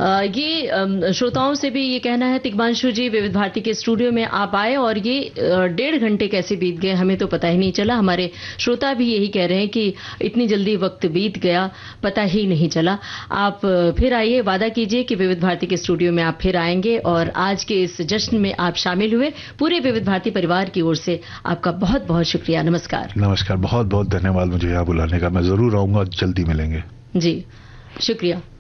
ये श्रोताओं से भी ये कहना है, तिग्मांशु जी, विविध भारती के स्टूडियो में आप आए और ये 1.5 घंटे कैसे बीत गए हमें तो पता ही नहीं चला। हमारे श्रोता भी यही कह रहे हैं कि इतनी जल्दी वक्त बीत गया, पता ही नहीं चला। आप फिर आइए, वादा कीजिए कि विविध भारती के स्टूडियो में आप फिर आएंगे और आज के इस जश्न में आप शामिल हुए। पूरे विविध भारती परिवार की ओर से आपका बहुत बहुत शुक्रिया। नमस्कार। नमस्कार, बहुत बहुत धन्यवाद मुझे यहाँ बुलाने का। मैं जरूर आऊंगा, जल्दी मिलेंगे। जी, शुक्रिया।